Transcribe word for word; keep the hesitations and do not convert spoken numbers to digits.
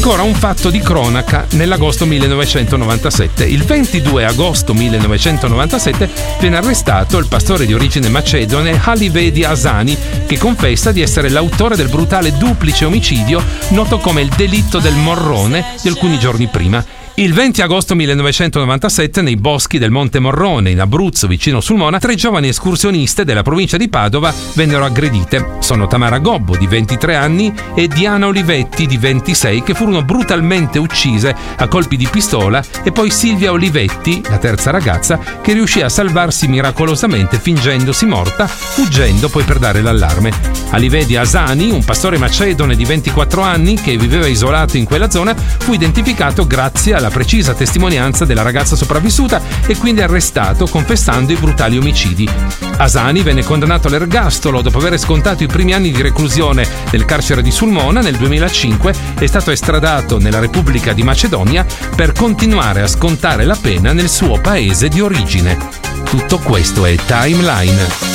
ancora un fatto di cronaca nell'agosto millenovecentonovantasette. Il ventidue agosto millenovecentonovantasette viene arrestato il pastore di origine macedone Halivedi Asani, che confessa di essere l'autore del brutale duplice omicidio noto come il delitto del Morrone di alcuni giorni prima. Il venti agosto millenovecentonovantasette, nei boschi del Monte Morrone, in Abruzzo, vicino Sulmona, tre giovani escursioniste della provincia di Padova vennero aggredite. Sono Tamara Gobbo, di ventitré anni, e Diana Olivetti, di ventisei, che furono brutalmente uccise a colpi di pistola, e poi Silvia Olivetti, la terza ragazza, che riuscì a salvarsi miracolosamente fingendosi morta, fuggendo poi per dare l'allarme. Halivedi Asani, un pastore macedone di ventiquattro anni che viveva isolato in quella zona, fu identificato grazie alla la precisa testimonianza della ragazza sopravvissuta e quindi arrestato confessando i brutali omicidi. Asani venne condannato all'ergastolo dopo aver scontato i primi anni di reclusione nel carcere di Sulmona. Nel duemilacinque è stato estradato nella Repubblica di Macedonia per continuare a scontare la pena nel suo paese di origine. Tutto questo è Timeline.